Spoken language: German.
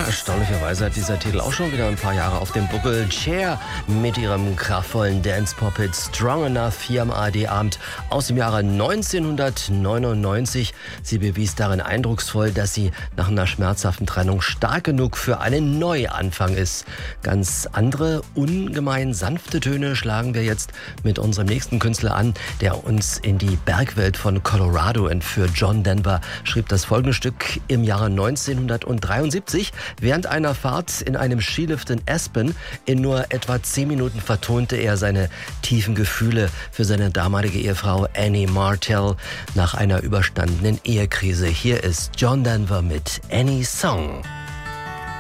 erstaunlicherweise hat dieser Titel auch schon wieder ein paar Jahre auf dem Buckel. Cher mit ihrem kraftvollen Dance-Pop-Hit Strong Enough hier am ARD-Abend aus dem Jahre 1999. Sie bewies darin eindrucksvoll, dass sie nach einer schmerzhaften Trennung stark genug für einen Neuanfang ist. Ganz andere, ungemein sanfte Töne schlagen wir jetzt mit unserem nächsten Künstler an, der uns in die Bergwelt von Colorado entführt. John Denver schrieb das folgende Stück im Jahre 1973. Während einer Fahrt in einem Skilift in Aspen in nur etwa 10 Minuten vertonte er seine tiefen Gefühle für seine damalige Ehefrau Annie Martell nach einer überstandenen Ehekrise. Hier ist John Denver mit Annie's Song.